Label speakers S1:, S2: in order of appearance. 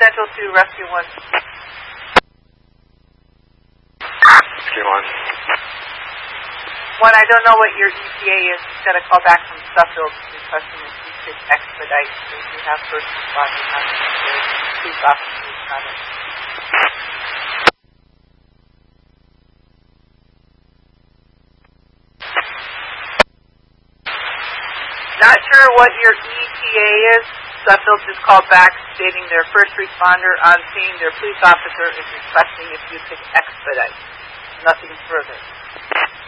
S1: Central to Rescue 1.
S2: Rescue 1.
S1: 1, I don't know what your ETA is. You've got to call back from Suffield requesting if you could expedite. So you have first responders on the police officers coming. Not sure what your ETA is. Suffield just called back stating their first responder on scene, their police officer is requesting if you could expedite. Nothing further.